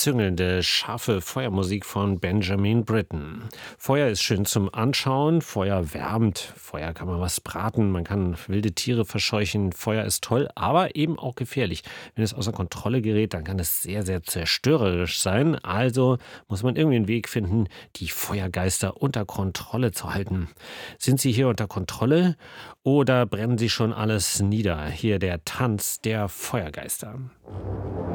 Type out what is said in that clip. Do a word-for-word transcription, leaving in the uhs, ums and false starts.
züngelnde, scharfe Feuermusik von Benjamin Britten. Feuer ist schön zum Anschauen, Feuer wärmt, Feuer kann man was braten, man kann wilde Tiere verscheuchen, Feuer ist toll, aber eben auch gefährlich. Wenn es außer Kontrolle gerät, dann kann es sehr, sehr zerstörerisch sein. Also muss man irgendwie einen Weg finden, die Feuergeister unter Kontrolle zu halten. Sind sie hier unter Kontrolle oder brennen sie schon alles nieder? Hier der Tanz der Feuergeister.